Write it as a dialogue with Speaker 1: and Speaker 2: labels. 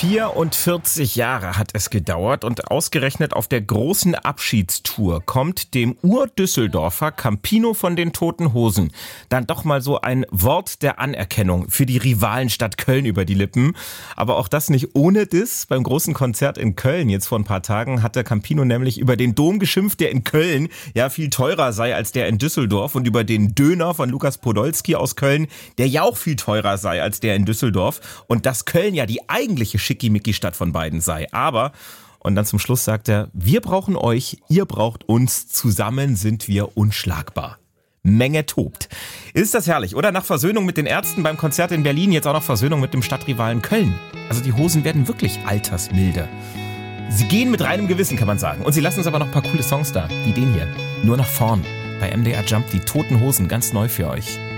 Speaker 1: 44 Jahre hat es gedauert und ausgerechnet auf der großen Abschiedstour kommt dem Ur-Düsseldorfer Campino von den Toten Hosen dann doch mal so ein Wort der Anerkennung für die Rivalenstadt Köln über die Lippen. Aber auch das nicht ohne Diss. Beim großen Konzert in Köln jetzt vor ein paar Tagen hat der Campino nämlich über den Dom geschimpft, der in Köln ja viel teurer sei als der in Düsseldorf, und über den Döner von Lukas Podolski aus Köln, der ja auch viel teurer sei als der in Düsseldorf, und dass Köln ja die eigentliche Schickimicki-Stadt von beiden sei. Aber, und dann zum Schluss sagt er, wir brauchen euch, ihr braucht uns, zusammen sind wir unschlagbar. Menge tobt. Ist das herrlich, oder? Nach Versöhnung mit den Ärzten beim Konzert in Berlin, jetzt auch noch Versöhnung mit dem Stadtrivalen Köln. Also die Hosen werden wirklich altersmilde. Sie gehen mit reinem Gewissen, kann man sagen. Und sie lassen uns aber noch ein paar coole Songs da, wie den hier. Nur nach vorn. Bei MDR Jump, die Toten Hosen, ganz neu für euch.